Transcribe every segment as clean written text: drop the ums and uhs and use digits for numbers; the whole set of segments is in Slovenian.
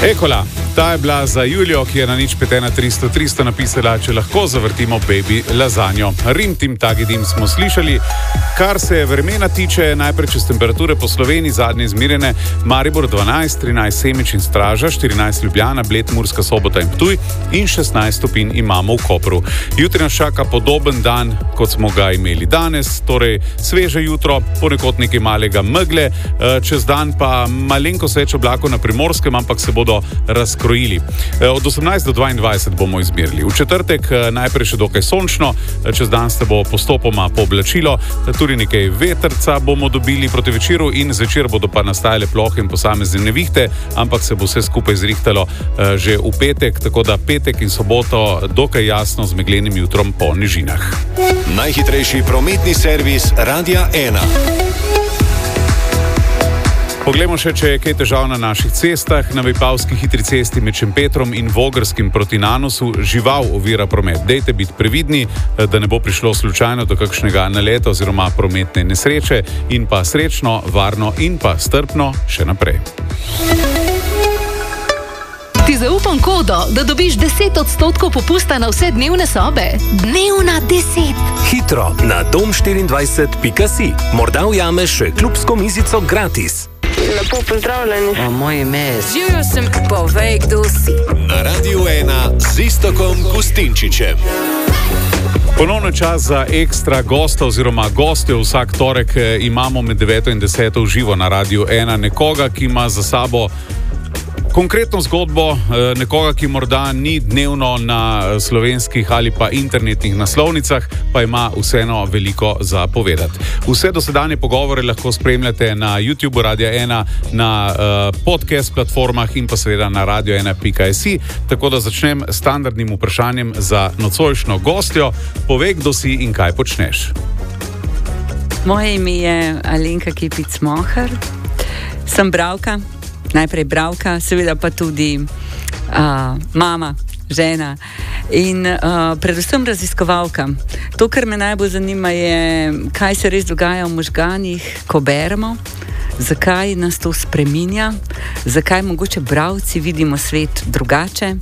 Ekola, ta je bila za Julijo, ki je na nič 51300 napisala, če lahko zavrtimo baby lazanjo. Rim tim tagidim smo slišali. Kar se vremena tiče, najprej čez temperature po Sloveniji, zadnje izmirene, Maribor 12, 13 Semič in Straža, 14 Ljubljana, Bled, Murska Sobota in Ptuj in 16 stopinj imamo v Kopru. Jutri nas čaka podoben dan, kot smo ga imeli danes, torej sveže jutro, ponekod nekaj malega megle, čez dan pa malenkost več oblakov na Primorskem, ampak se bodo razkrojili. Od 18 do 22 bomo izmerili. V četrtek najprej še dokaj sončno, čez dan se bo postopoma pooblačilo, tudi nekaj vetrca bomo dobili proti večeru in zvečer bodo pa nastajale plohe in posamezne nevihte, ampak se bo vse skupaj zrihtalo že v petek, tako da petek in soboto dokaj jasno z meglenim jutrom po nižinah. Najhitrejši prometni servis Radia 1. Poglejmo še, če je kaj težav na naših cestah. Na Vipavski hitri cesti med Šempetrom in Vogrskim proti Nanosu žival ovira promet. Dejte biti previdni, da ne bo prišlo slučajno do kakšnega naleta oziroma prometne nesreče in pa srečno, varno in pa strpno še naprej. Ti zaupam kodo, da dobiš 10% popusta na vse dnevne sobe. Dnevna 10. Hitro na dom24.si. Morda ujameš še klubsko mizico gratis. Lepo pozdravljeni. Moje ime je Živjo sem, povej, kdo si. Na Radiu 1 z Iztokom Gustinčičem. Ponovno čas za ekstra gosta oziroma gostjev. Vsak torek imamo med 9 in 10 v živo na Radiu 1 nekoga, ki ima za sabo konkretno zgodbo, nekoga, ki morda ni dnevno na slovenskih ali pa internetnih naslovnicah, pa ima vseeno veliko za povedati. Vse dosedanje pogovore lahko spremljate na YouTube Radia 1, na podcast platformah in pa seveda na radio1.si. Tako da začnem s standardnim vprašanjem za nocojšnjo gostjo. Povej, kdo si in kaj počneš. Moje ime je Alenka Kepic-Moher. Sem bralka. Najprej bralka, seveda pa tudi mama, žena in predvsem raziskovalka. To, kar me najbolj zanima, je, kaj se res dogaja v možganih, ko beremo, zakaj nas to spreminja, zakaj mogoče bralci vidimo svet drugače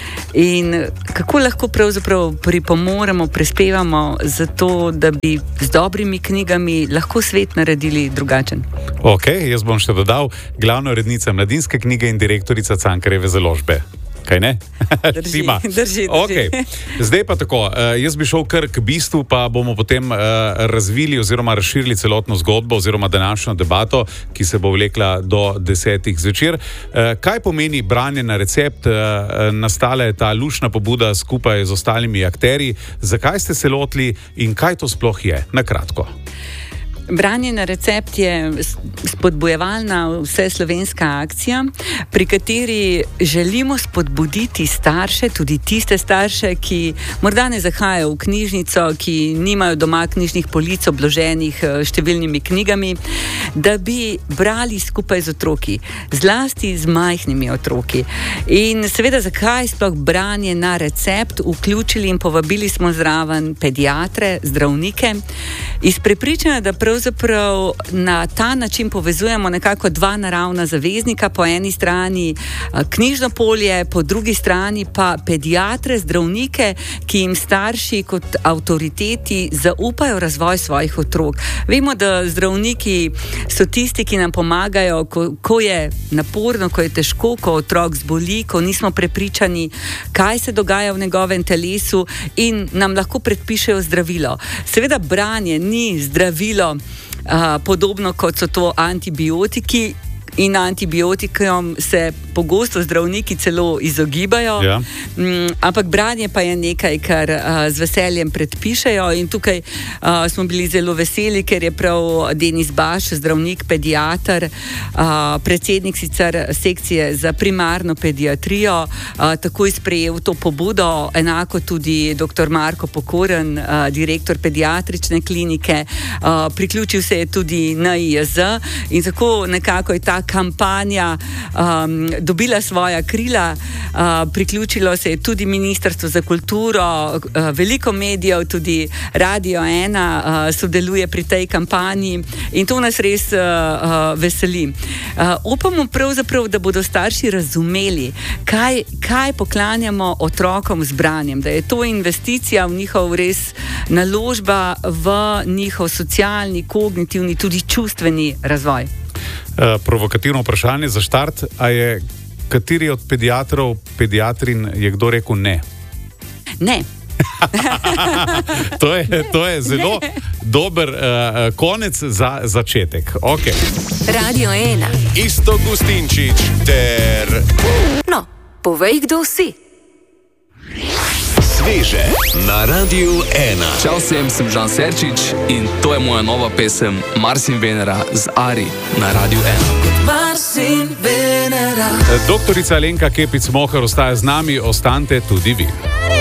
in kako lahko pravzaprav pripomoremo, prispevamo za to, da bi z dobrimi knjigami lahko svet naredili drugačen. Ok, jaz bom še dodal, glavna urednica Mladinske knjige in direktorica Cankarjeve založbe. Kaj ne? Drži. Okay. Zdaj pa tako, jaz bi šel kar k bistvu, pa bomo potem razvili oziroma razširili celotno zgodbo oziroma današnjo debato, ki se bo vlekla do 10 zvečer. Kaj pomeni branje na recept? Nastala je ta lušna pobuda skupaj z ostalimi akterji. Zakaj ste se lotili in kaj to sploh je? Na kratko. Branje na recept je spodbujevalna vseslovenska akcija, pri kateri želimo spodbuditi starše, tudi tiste starše, ki morda ne zahajajo v knjižnico, ki nimajo doma knjižnih polic obloženih številnimi knjigami, da bi brali skupaj z otroki, zlasti z majhnimi otroki. In seveda, zakaj sploh branje na recept? Vključili in povabili smo zraven pediatre, zdravnike, iz prepričanja, da pravzaprav na ta način povezujemo nekako dva naravna zaveznika, po eni strani knjižno polje, po drugi strani pa pediatre, zdravnike, ki jim starši kot avtoriteti zaupajo razvoj svojih otrok. Vemo, da zdravniki so tisti, ki nam pomagajo, ko je naporno, ko je težko, ko otrok zboli, ko nismo prepričani, kaj se dogaja v njegovem telesu in nam lahko predpišejo zdravilo. Seveda branje ni zdravilo, podobno kot so to antibiotiki, in antibiotikom se pogosto zdravniki celo izogibajo, ja. Ampak branje pa je nekaj, kar z veseljem predpišejo in tukaj smo bili zelo veseli, ker je prav Denis Baš, zdravnik, pediater, predsednik sicer sekcije za primarno pediatrijo, takoj sprejel to pobudo, enako tudi dr. Marko Pokoren, direktor pediatrične klinike, priključil se je tudi NIJZ in tako nekako je ta ta kampanja dobila svoja krila. Priključilo se je tudi Ministrstvo za kulturo, veliko medijev, tudi Radio 1 sodeluje pri tej kampanji in to nas res veseli. Upamo pravzaprav, da bodo starši razumeli, kaj poklanjamo otrokom z branjem, da je to investicija v njihov res naložba v njihov socialni, kognitivni, tudi čustveni razvoj. Provokativno vprašanje za štart, a je kateri od pediatrov, pediatrin je kdo rekel ne? Ne. To je zelo dober konec za začetek. Okay. Radio 1. Iztok Gustinčič ter... No, povej, kdo si. Sveže na Radiu 1. Čau vsem, sem Žan Serčič in to je moja nova pesem Mars in Venera z Ari na Radiu 1. Mars in Venera. Doktorica Alenka Kepic-Mohar ostaja z nami, ostanite tudi vi.